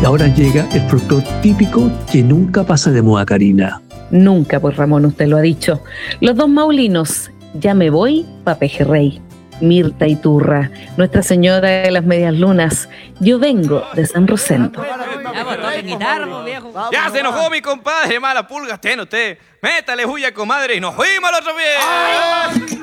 Y ahora llega el folclor típico que nunca pasa de moda, Karina. Nunca, pues Ramón, usted lo ha dicho. Los dos maulinos, Ya me voy pa' Pejerrey. Mirta Iturra, Nuestra Señora de las Medias Lunas, Yo vengo de San Rosendo. Ya se enojó mi compadre, mala pulga, usted. Métale huya, comadre, y nos fuimos al otro pie.